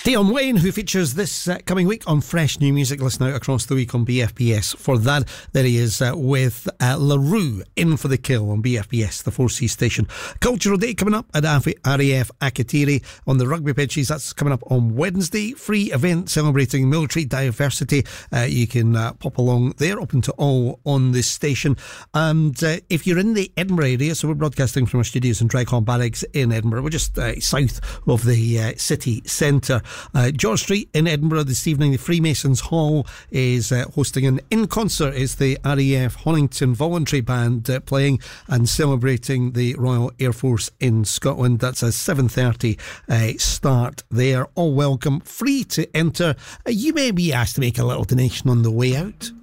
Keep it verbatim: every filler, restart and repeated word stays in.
Dion Wayne, who features this uh, coming week on Fresh New Music. Listen out across the week on B F B S for that. There he is uh, with uh, La Rue, In for the Kill on B F B S, the four C station. Cultural Day coming up at R A F Akatiri on the rugby pitches. That's coming up on Wednesday. Free event celebrating military diversity. Uh, you can uh, pop along there, open to all on this station. And uh, if you're in the Edinburgh area, so we're broadcasting from our studios in Dreghorn Barracks in Edinburgh. We're just uh, south of the uh, city centre. Uh, George Street in Edinburgh this evening. The Freemasons Hall is uh, hosting an in concert. It's the R A F Honington Voluntary Band uh, playing and celebrating the Royal Air Force in Scotland. That's a seven thirty uh, start there. All welcome, free to enter. Uh, you may be asked to make a little donation on the way out.